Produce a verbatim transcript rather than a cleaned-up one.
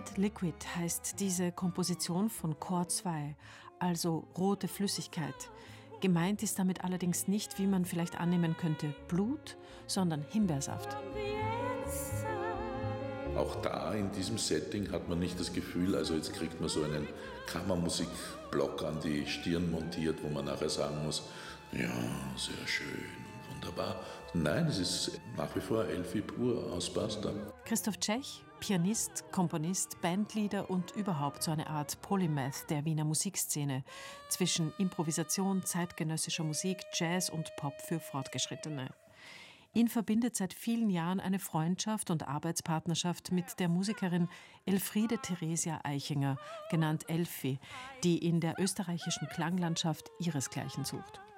Red Liquid heißt diese Komposition von Chor zwei, also rote Flüssigkeit. Gemeint ist damit allerdings nicht, wie man vielleicht annehmen könnte, Blut, sondern Himbeersaft. Auch da in diesem Setting hat man nicht das Gefühl, also jetzt kriegt man so einen Kammermusikblock an die Stirn montiert, wo man nachher sagen muss, ja, sehr schön, wunderbar. Nein, es ist nach wie vor Elfi pur aus Basta. Christoph Tschech, Pianist, Komponist, Bandleader und überhaupt so eine Art Polymath der Wiener Musikszene zwischen Improvisation, zeitgenössischer Musik, Jazz und Pop für Fortgeschrittene. Ihn verbindet seit vielen Jahren eine Freundschaft und Arbeitspartnerschaft mit der Musikerin Elfriede Theresia Eichinger, genannt Elfi, die in der österreichischen Klanglandschaft ihresgleichen sucht.